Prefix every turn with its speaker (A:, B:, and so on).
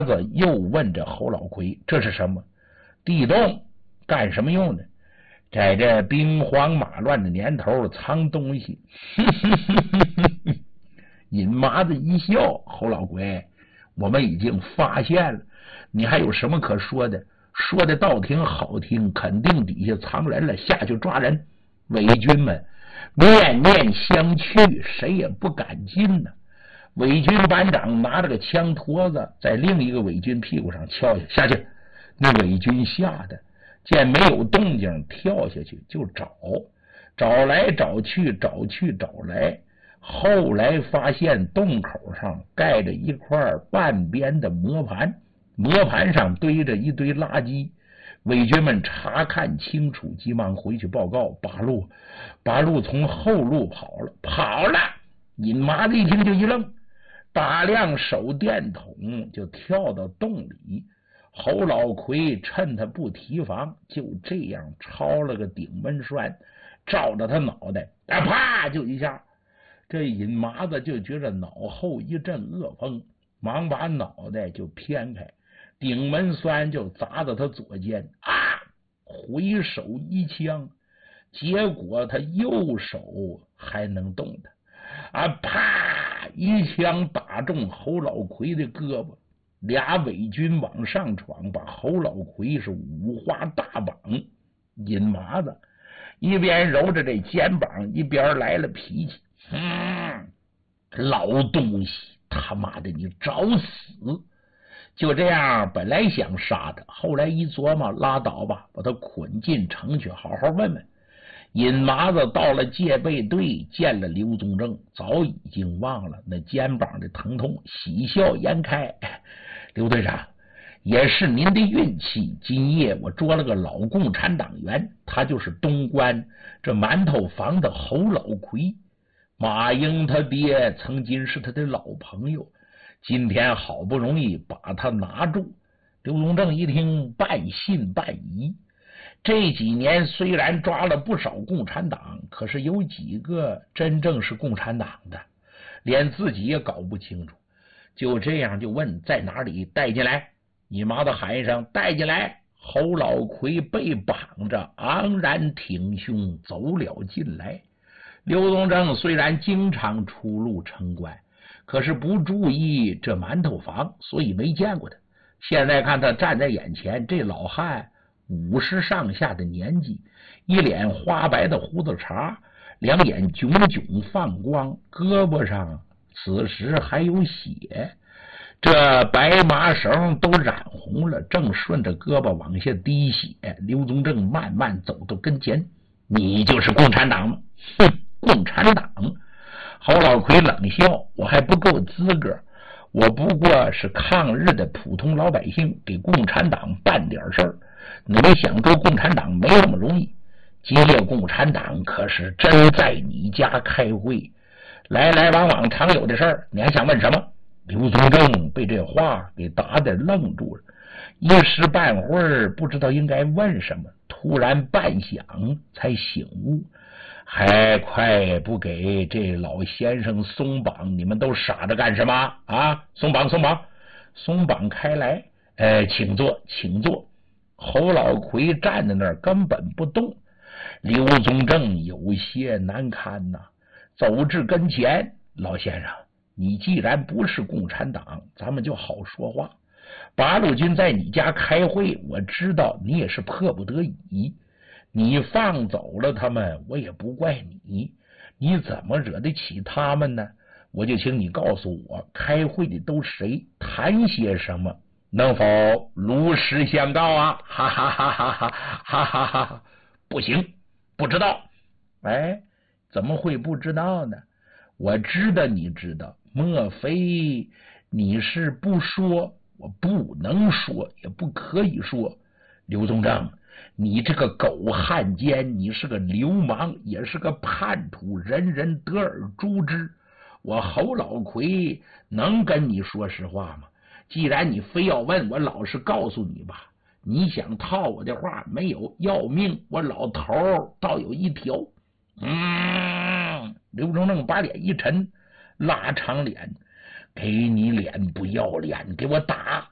A: 子又问着侯老奎：“这是什么？地洞干什么用的？在这兵荒马乱的年头藏东西。”尹麻子一笑：“侯老奎，我们已经发现了，你还有什么可说的？说的道听好听，肯定底下藏人了，下去抓人。伪军们面面相觑，谁也不敢进呢。”伪军班长拿着个枪托子在另一个伪军屁股上敲下去，那伪军吓得见没有动静，跳下去就找来找去，找去找来，后来发现洞口上盖着一块半边的磨盘，磨盘上堆着一堆垃圾。伪军们查看清楚，急忙回去报告八路从后路跑了。尹麻子一听就一愣，打亮手电筒就跳到洞里。侯老奎趁他不提防，就这样抄了个顶门栓，照着他脑袋，啪就一下。这尹麻子就觉着脑后一阵恶风，忙把脑袋就偏开，顶门栓就砸到他左肩，回手一枪，结果他右手还能动弹，啪一枪打中侯老奎的胳膊，俩伪军往上闯，把侯老奎是五花大绑。尹麻子一边揉着这肩膀，一边来了脾气：“老东西，他妈的你找死！”就这样，本来想杀他，后来一琢磨，拉倒吧，把他捆进城去，好好问问。尹麻子到了戒备队，见了刘宗正，早已经忘了那肩膀的疼痛，喜笑颜开：“刘队长，也是您的运气，今夜我捉了个老共产党员，他就是东关这馒头房的侯老奎。马英他爹曾经是他的老朋友，今天好不容易把他拿住。”刘宗正一听，半信半疑。这几年虽然抓了不少共产党，可是有几个真正是共产党的，连自己也搞不清楚。就这样就问在哪里，带进来。你妈的喊一声带进来，侯老奎被绑着，昂然挺胸走了进来。刘宗正虽然经常出入城关，可是不注意这馒头房，所以没见过他。现在看他站在眼前，这老汉50上下的年纪，一脸花白的胡子茬，两眼炯炯放光，胳膊上此时还有血，这白麻绳都染红了，正顺着胳膊往下滴血。刘宗正慢慢走到跟前：“你就是共产党吗？”“哼，共产党！”侯老奎冷笑：“我还不够资格，我不过是抗日的普通老百姓，给共产党办点事儿。你们想捉共产党没那么容易，今夜共产党可是真在你家开会，来来往往常有的事儿，你还想问什么？”刘宗正被这话给打得愣住了，一时半会儿不知道应该问什么，突然半晌才醒悟：“还快不给这老先生松绑，你们都傻着干什么啊？松绑松绑松绑开来！请坐请坐。”侯老奎站在那儿根本不动。刘宗正有些难堪呐，走至跟前：“老先生，你既然不是共产党，咱们就好说话。八路军在你家开会，我知道你也是迫不得已，你放走了他们，我也不怪你。你怎么惹得起他们呢？我就请你告诉我，开会的都谁，谈些什么，能否如实相告啊？”“哈哈哈哈哈哈哈哈！不行，不知道。”“怎么会不知道呢？我知道你知道，莫非你是不说？我不能说，也不可以说。刘宗正，你这个狗汉奸，你是个流氓，也是个叛徒，人人得而诛之。我侯老奎能跟你说实话吗？既然你非要问，我老实告诉你吧，你想套我的话没有，要命我老头倒有一条。”刘宗正把脸一沉，拉长脸：“给你脸不要脸，给我打！